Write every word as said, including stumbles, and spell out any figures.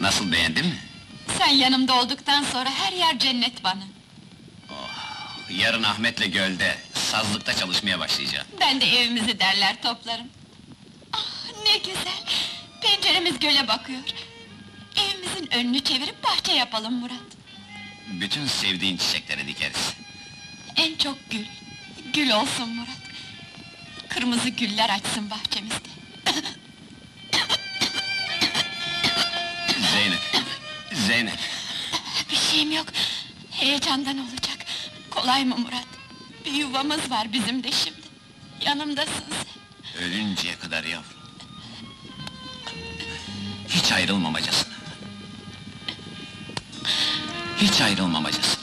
Nasıl, beğendin mi? Sen yanımda olduktan sonra her yer cennet bana. Yarın Ahmet'le gölde, sazlıkta çalışmaya başlayacağım. Ben de evimizi derler toplarım. Ah, ne güzel! Penceremiz göle bakıyor. Evimizin önünü çevirip bahçe yapalım Murat. Bütün sevdiğin çiçekleri dikeriz. En çok gül, gül olsun Murat. Kırmızı güller açsın bahçemizde. Zeynep, Zeynep! Bir şeyim yok, heyecandan olacak. Kolay mı Murat? Bir yuvamız var bizim de şimdi. Yanımdasın sen. Ölünceye kadar yavrum. Hiç ayrılmamacasına. Hiç ayrılmamacasına.